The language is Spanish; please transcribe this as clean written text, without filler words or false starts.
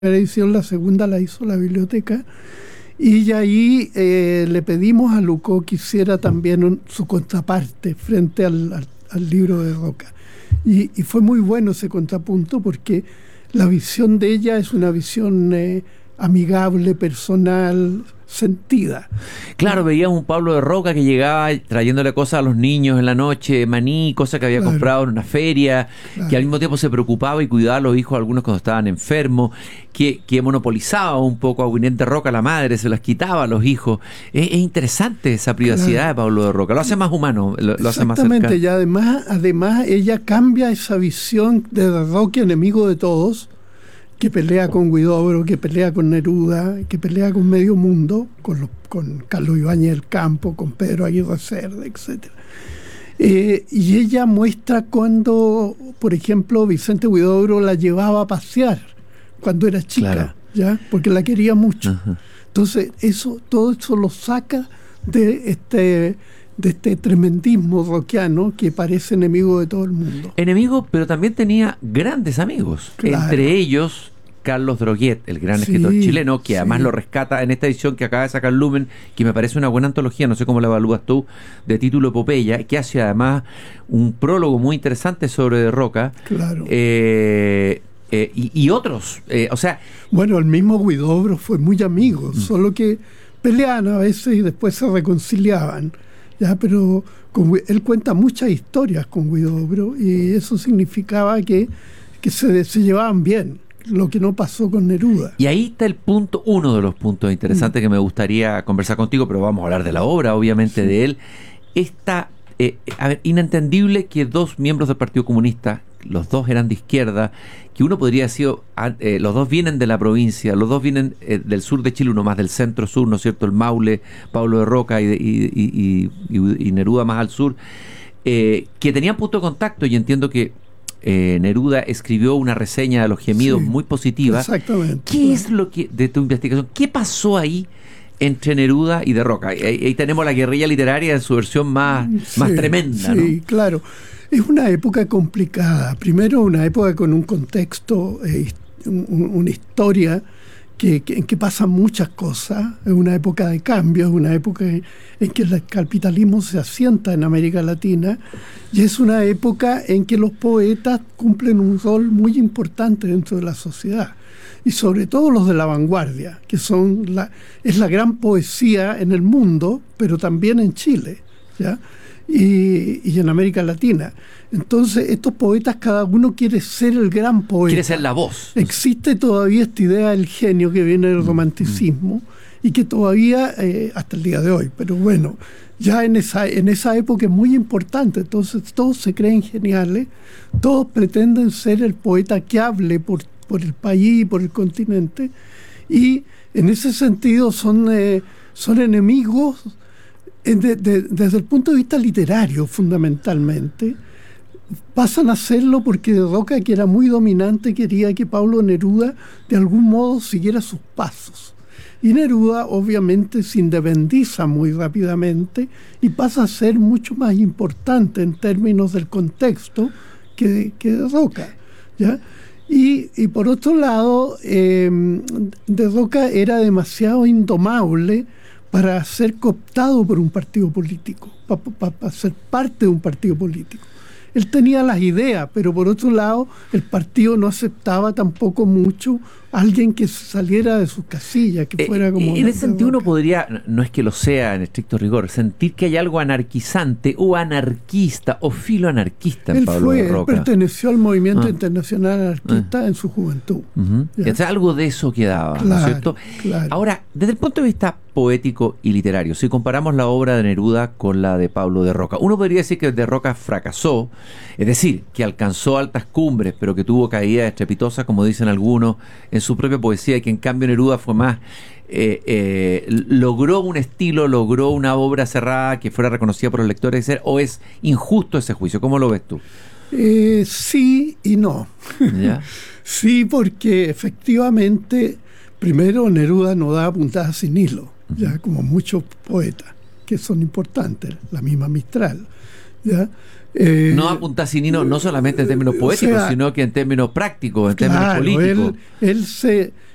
edición, la segunda la hizo la biblioteca, y ya ahí le pedimos a Lucó que hiciera también su contraparte frente al libro de Roca. Y fue muy bueno ese contrapunto porque la visión de ella es una visión amigable, personal, sentida. Claro, veíamos un Pablo de Roca que llegaba trayéndole cosas a los niños en la noche, maní, cosas que había comprado en una feria, que al mismo tiempo se preocupaba y cuidaba a los hijos, algunos cuando estaban enfermos, que monopolizaba un poco a Winnet de Roca, la madre, se las quitaba a los hijos. Es interesante esa privacidad de Pablo de Roca, lo hace más humano, lo hace más cercano. Exactamente, y además ella cambia esa visión de Roca, enemigo de todos, que pelea con Huidobro, que pelea con Neruda, que pelea con medio mundo, con Carlos Ibáñez del Campo, con Pedro Aguirre Cerda, etc. Y ella muestra cuando, por ejemplo, Vicente Huidobro la llevaba a pasear cuando era chica, claro, ¿ya? Porque la quería mucho. Uh-huh. Entonces, todo eso lo saca de este tremendismo rockiano que parece enemigo de todo el mundo. Enemigo, pero también tenía grandes amigos. Claro. Entre ellos, Carlos Droguet, el gran escritor chileno, que además lo rescata en esta edición que acaba de sacar Lumen, que me parece una buena antología, no sé cómo la evalúas tú, de título Epopeya, que hace además un prólogo muy interesante sobre De Roca. Claro. Y otros, o sea... Bueno, el mismo Huidobro fue muy amigo, solo que peleaban a veces y después se reconciliaban. Ya, pero él cuenta muchas historias con Huidobro y eso significaba que se llevaban bien, lo que no pasó con Neruda. Y ahí está uno de los puntos interesantes que me gustaría conversar contigo, pero vamos a hablar de la obra, obviamente, de él. Inentendible que dos miembros del Partido Comunista, los dos eran de izquierda, que uno podría decir, los dos vienen de la provincia, los dos vienen del sur de Chile, uno más del centro-sur, ¿no es cierto? El Maule, Pablo de Roca y Neruda más al sur, que tenían punto de contacto, y entiendo que Neruda escribió una reseña de Los Gemidos muy positiva. Exactamente. ¿Qué es lo que, de tu investigación, qué pasó ahí entre Neruda y De Roca? Ahí tenemos la guerrilla literaria en su versión más tremenda, ¿no? Sí, claro. Es una época complicada. Primero, una época con un contexto, una historia en que pasan muchas cosas. Es una época de cambio, es una época en que el capitalismo se asienta en América Latina, y es una época en que los poetas cumplen un rol muy importante dentro de la sociedad. Y sobre todo los de la vanguardia, que es la gran poesía en el mundo, pero también en Chile, ¿ya? Y en América Latina. Entonces, estos poetas, cada uno quiere ser el gran poeta. Quiere ser la voz. Existe todavía esta idea del genio que viene del romanticismo y que todavía, hasta el día de hoy, pero bueno, ya en esa época es muy importante. Entonces, todos se creen geniales, todos pretenden ser el poeta que hable por el país y por el continente, y en ese sentido son enemigos desde el punto de vista literario, fundamentalmente. Pasan a hacerlo porque De Roca, que era muy dominante, quería que Pablo Neruda de algún modo siguiera sus pasos. Y Neruda obviamente se independiza muy rápidamente y pasa a ser mucho más importante en términos del contexto que De Roca, ¿ya? Y por otro lado, De Roca era demasiado indomable para ser cooptado por un partido político, para ser parte de un partido político. Él tenía las ideas, pero por otro lado, el partido no aceptaba tampoco mucho a alguien que saliera de sus casillas, que fuera como... En ese sentido uno podría, no es que lo sea en estricto rigor, sentir que hay algo anarquizante o anarquista o filoanarquista en Pablo de Roca. Él perteneció al movimiento internacional anarquista en su juventud. Entonces, algo de eso quedaba, claro, ¿no es cierto? Claro. Ahora, desde el punto de vista poético y literario, si comparamos la obra de Neruda con la de Pablo de Roca, uno podría decir que de Roca fracasó, es decir, que alcanzó altas cumbres, pero que tuvo caídas estrepitosas, como dicen algunos, en su propia poesía, y que en cambio Neruda fue más, logró un estilo, logró una obra cerrada que fuera reconocida por los lectores, o es injusto ese juicio. ¿Cómo lo ves tú? Sí y no. ¿Ya? Sí, porque efectivamente, primero, Neruda no da puntadas sin hilo, ya, como muchos poetas que son importantes, la misma Mistral, ¿ya? No apunta sin hilo, no solamente en términos poéticos, sino que en términos prácticos, en términos políticos. Él